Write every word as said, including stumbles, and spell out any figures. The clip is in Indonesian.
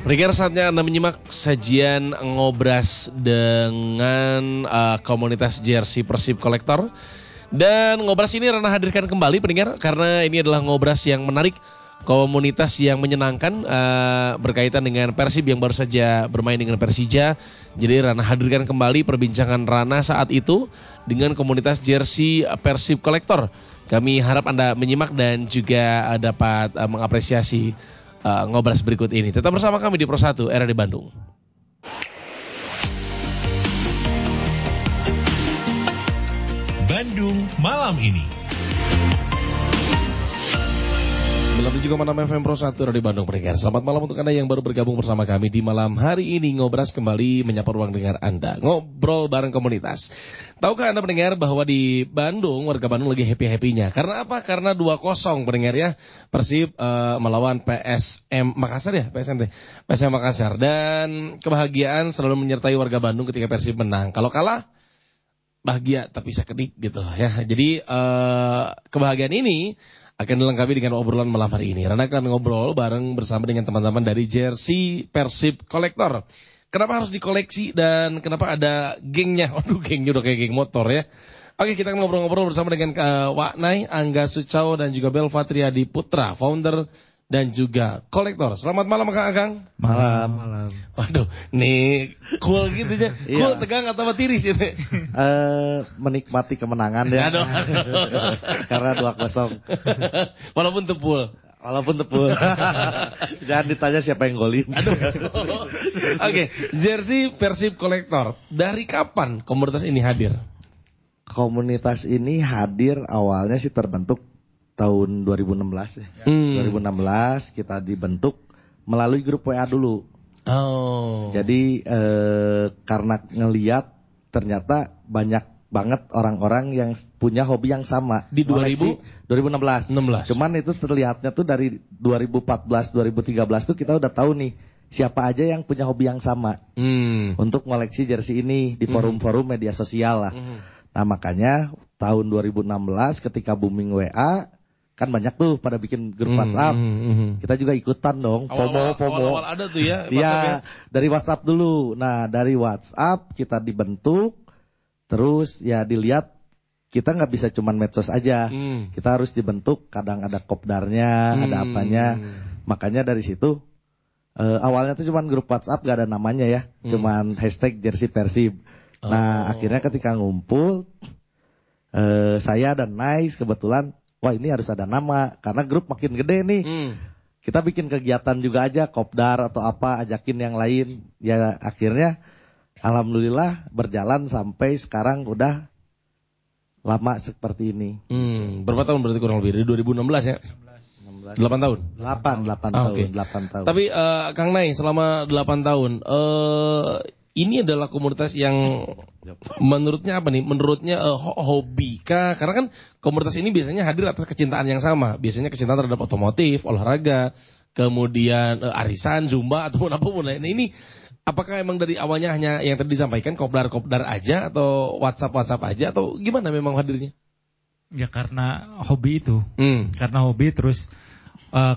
Pendengar, saatnya Anda menyimak sajian ngobras dengan uh, komunitas jersey Persib Kolektor. Dan ngobras ini Rana hadirkan kembali pendengar karena ini adalah ngobras yang menarik, komunitas yang menyenangkan uh, berkaitan dengan Persib yang baru saja bermain dengan Persija. Jadi Rana hadirkan kembali perbincangan Rana saat itu dengan komunitas jersey Persib Kolektor. Kami harap Anda menyimak dan juga uh, dapat uh, mengapresiasi Uh, ngobras berikut ini. Tetap bersama kami di Pro satu R A D Bandung. Bandung malam ini. sembilan puluh tujuh koma enam F M Pro satu R A D Bandung pendengar. Selamat malam untuk Anda yang baru bergabung bersama kami di malam hari ini. Ngobras kembali menyapa ruang dengar Anda. Ngobrol bareng komunitas. Tahukah Anda pendengar bahwa di Bandung, warga Bandung lagi happy-happynya. Karena apa? Karena dua kosong pendengar ya. Persib uh, melawan P S M Makassar ya, P S M T. P S M Makassar. Dan kebahagiaan selalu menyertai warga Bandung ketika Persib menang. Kalau kalah, bahagia tapi sekedik gitu ya. Jadi uh, kebahagiaan ini akan dilengkapi dengan obrolan malam hari ini. Rana akan ngobrol bareng bersama dengan teman-teman dari jersey Persib Kolektor. Kenapa harus dikoleksi dan kenapa ada gengnya? Waduh, gengnya udah kayak geng motor ya. Oke, kita akan ngobrol-ngobrol bersama dengan uh, Wak Nay, Angga Sucao dan juga Bel Fatriadi Putra, founder dan juga kolektor. Selamat malam Kang Agang. Malam. Malam. Waduh, nih cool gitu ya. Cool, Iya. tegang atau tiris ini? Eh, menikmati kemenangan ya. Aduh, aduh. Karena dua kosong. Walaupun tepul. Walaupun tepul. Jangan ditanya siapa yang golin. Aduh. Oke, jersey Persib Kolektor. Dari kapan komunitas ini hadir? Komunitas ini hadir awalnya sih terbentuk tahun dua ribu enam belas ya. Hmm. dua ribu enam belas kita dibentuk melalui grup W A dulu. Oh. Jadi eh, karena ngeliat ternyata banyak banget orang-orang yang punya hobi yang sama. Di dua ribu? dua ribu enam belas. enam belas. Cuman itu terlihatnya tuh dari dua ribu empat belas, dua ribu tiga belas tuh kita udah tahu nih siapa aja yang punya hobi yang sama. Hmm. Untuk ngoleksi jersey ini di forum-forum media sosial lah. Hmm. Nah makanya tahun dua ribu enam belas ketika booming W A, kan banyak tuh pada bikin grup Hmm, WhatsApp. hmm, hmm. Kita juga ikutan dong, Awal-awal, pomo-pomo. awal-awal ada tuh ya. WhatsApp Iya, ya. dari WhatsApp dulu. Nah, dari WhatsApp kita dibentuk, terus ya dilihat kita nggak bisa cuman medsos aja. Hmm. Kita harus dibentuk, kadang ada kopdarnya, Hmm. ada apanya. Makanya dari situ, eh, awalnya tuh cuman grup WhatsApp gak ada namanya ya. Hmm. Cuman hashtag jersey Persib. Nah, Oh. akhirnya ketika ngumpul, eh, saya dan Nice kebetulan, wah ini harus ada nama, karena grup makin gede nih. Hmm. Kita bikin kegiatan juga aja, kopdar atau apa, ajakin yang lain. Ya akhirnya alhamdulillah berjalan sampai sekarang udah lama seperti ini. Hmm. Berapa tahun berarti kurang lebih? Dari dua ribu enam belas ya? delapan tahun? delapan, delapan Ah, tahun, oke. delapan tahun. Tapi uh, Kang Nay, selama delapan tahun, uh, ini adalah komunitas yang menurutnya apa nih? Menurutnya uh, ho- hobi kah? Karena kan komunitas ini biasanya hadir atas kecintaan yang sama. Biasanya kecintaan terhadap otomotif, olahraga, kemudian uh, arisan, zumba, ataupun apapun. Nah, ini apakah emang dari awalnya hanya yang tadi disampaikan, kopdar-kopdar aja, atau WhatsApp-WhatsApp aja, atau gimana memang hadirnya? Ya karena hobi itu, Hmm. karena hobi terus uh,